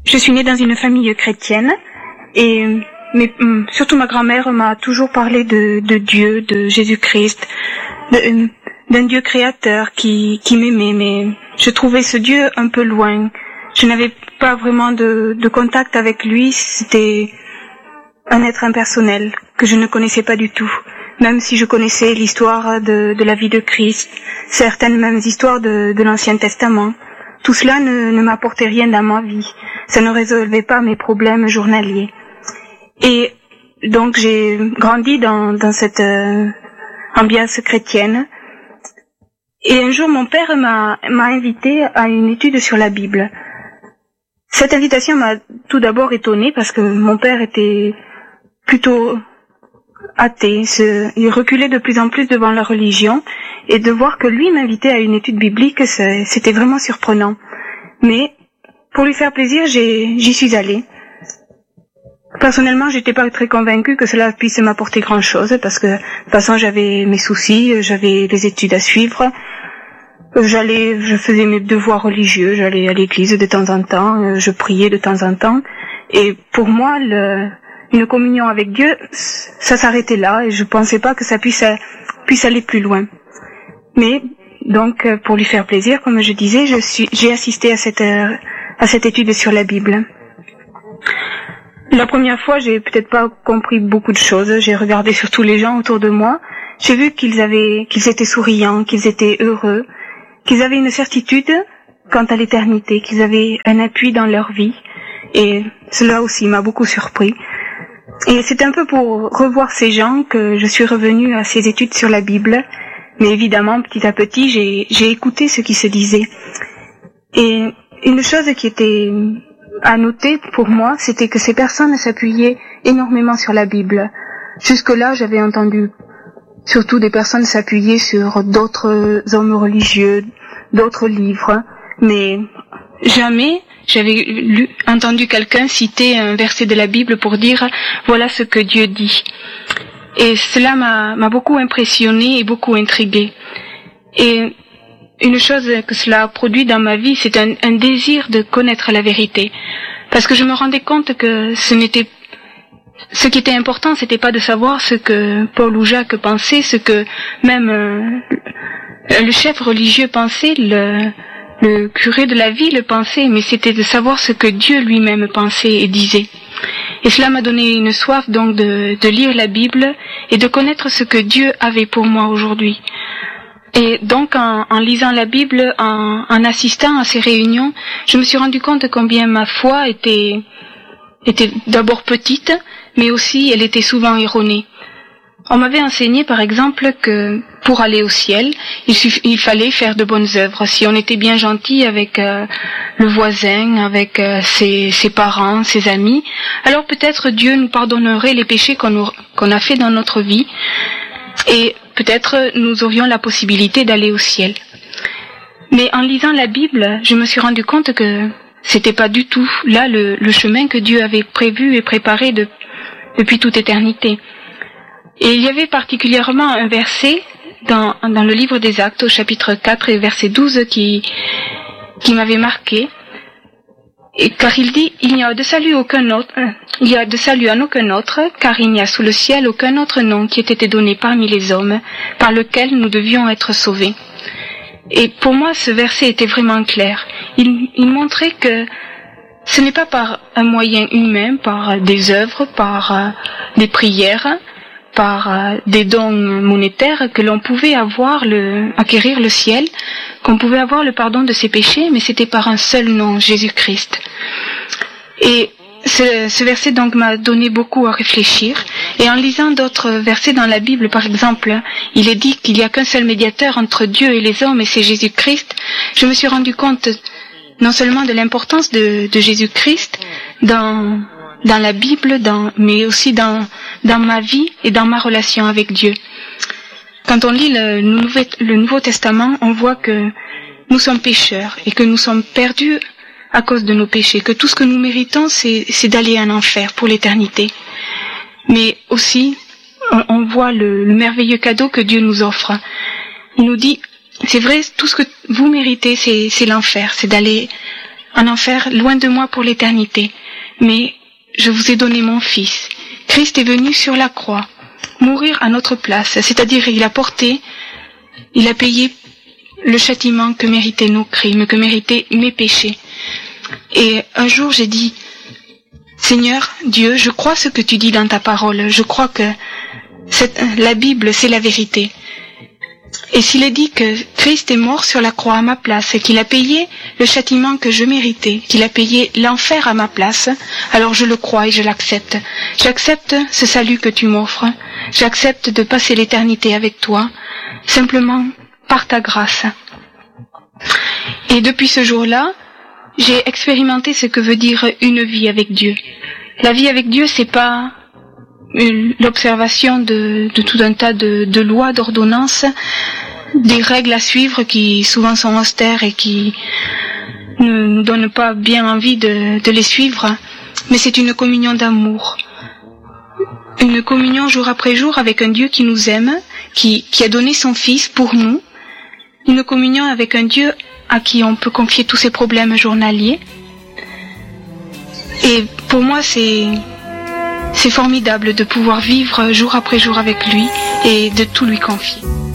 Je suis née dans une famille chrétienne et surtout ma grand-mère m'a toujours parlé de Dieu, de Jésus-Christ, d'un Dieu créateur qui m'aimait, mais je trouvais ce Dieu un peu loin. Je n'avais pas vraiment de contact avec lui, c'était un être impersonnel que je ne connaissais pas du tout. Même si je connaissais l'histoire de la vie de Christ, certaines mêmes histoires de l'Ancien Testament, tout cela ne m'apportait rien dans ma vie. Ça ne résolvait pas mes problèmes journaliers. Et donc j'ai grandi dans cette ambiance chrétienne. Et un jour, mon père m'a invité à une étude sur la Bible. Cette invitation m'a tout d'abord étonnée parce que mon père était plutôt athée. Il reculait de plus en plus devant la religion. Et de voir que lui m'invitait à une étude biblique, c'était vraiment surprenant. Mais pour lui faire plaisir, j'y suis allée. Personnellement, j'étais pas très convaincue que cela puisse m'apporter grand-chose parce que de toute façon, j'avais mes soucis, j'avais des études à suivre. Je faisais mes devoirs religieux, j'allais à l'église de temps en temps, je priais de temps en temps. Et pour moi, une communion avec Dieu, ça s'arrêtait là et je pensais pas que ça puisse aller plus loin. Mais donc, pour lui faire plaisir, comme je disais, j'ai assisté à cette étude sur la Bible. La première fois, j'ai peut-être pas compris beaucoup de choses. J'ai regardé surtout les gens autour de moi. J'ai vu qu'ils étaient souriants, qu'ils étaient heureux, qu'ils avaient une certitude quant à l'éternité, qu'ils avaient un appui dans leur vie. Et cela aussi m'a beaucoup surpris. Et c'est un peu pour revoir ces gens que je suis revenue à ces études sur la Bible. Mais évidemment, petit à petit, j'ai écouté ce qui se disait. Et une chose qui était à noter pour moi, c'était que ces personnes s'appuyaient énormément sur la Bible. Jusque-là, j'avais entendu surtout des personnes s'appuyer sur d'autres hommes religieux, d'autres livres, mais jamais j'avais entendu quelqu'un citer un verset de la Bible pour dire « voilà ce que Dieu dit ». Et cela m'a beaucoup impressionnée et beaucoup intriguée. Et une chose que cela a produit dans ma vie, c'est un désir de connaître la vérité. Parce que je me rendais compte que ce qui était important, c'était pas de savoir ce que Paul ou Jacques pensaient, ce que même le chef religieux pensait, le curé de la ville pensait, mais c'était de savoir ce que Dieu lui-même pensait et disait. Et cela m'a donné une soif donc de lire la Bible et de connaître ce que Dieu avait pour moi aujourd'hui. Et donc en lisant la Bible, en assistant à ces réunions, je me suis rendu compte combien ma foi était d'abord petite, mais aussi elle était souvent erronée. On m'avait enseigné par exemple que pour aller au ciel, il fallait faire de bonnes œuvres. Si on était bien gentil avec le voisin, avec ses parents, ses amis, alors peut-être Dieu nous pardonnerait les péchés qu'on a fait dans notre vie et peut-être nous aurions la possibilité d'aller au ciel. Mais en lisant la Bible, je me suis rendu compte que c'était pas du tout là le chemin que Dieu avait prévu et préparé depuis toute éternité. Et il y avait particulièrement un verset dans le livre des Actes au chapitre 4 et verset 12 qui m'avait marqué. Et car il dit, il y a de salut en aucun autre, car il n'y a sous le ciel aucun autre nom qui ait été donné parmi les hommes, par lequel nous devions être sauvés. Et pour moi, ce verset était vraiment clair. Il montrait que ce n'est pas par un moyen humain, par des œuvres, par des prières, par des dons monétaires que l'on pouvait acquérir le ciel, qu'on pouvait avoir le pardon de ses péchés, mais c'était par un seul nom, Jésus-Christ. Et ce verset donc m'a donné beaucoup à réfléchir. Et en lisant d'autres versets dans la Bible, par exemple, il est dit qu'il n'y a qu'un seul médiateur entre Dieu et les hommes, et c'est Jésus-Christ. Je me suis rendu compte non seulement de l'importance de Jésus-Christ dans la Bible, mais aussi dans ma vie et dans ma relation avec Dieu. Quand on lit le Nouveau Testament, on voit que nous sommes pécheurs et que nous sommes perdus à cause de nos péchés, que tout ce que nous méritons, c'est d'aller en enfer pour l'éternité. Mais aussi, on voit le merveilleux cadeau que Dieu nous offre. Il nous dit, c'est vrai, tout ce que vous méritez, c'est l'enfer, c'est d'aller en enfer, loin de moi pour l'éternité. Mais je vous ai donné mon Fils. Christ est venu sur la croix, mourir à notre place, c'est-à-dire il a payé le châtiment que méritaient nos crimes, que méritaient mes péchés. Et un jour j'ai dit, Seigneur Dieu, je crois ce que tu dis dans ta parole, je crois que la Bible c'est la vérité. Et s'il est dit que Christ est mort sur la croix à ma place, et qu'il a payé le châtiment que je méritais, qu'il a payé l'enfer à ma place, alors je le crois et je l'accepte. J'accepte ce salut que tu m'offres, j'accepte de passer l'éternité avec toi, simplement par ta grâce. Et depuis ce jour-là, j'ai expérimenté ce que veut dire une vie avec Dieu. La vie avec Dieu, c'est pas l'observation de tout un tas de lois, d'ordonnances, des règles à suivre qui souvent sont austères et qui ne nous donnent pas bien envie de les suivre, mais c'est une communion d'amour. Une communion jour après jour avec un Dieu qui nous aime, qui a donné son Fils pour nous. Une communion avec un Dieu à qui on peut confier tous ses problèmes journaliers. Et pour moi, c'est formidable de pouvoir vivre jour après jour avec lui et de tout lui confier.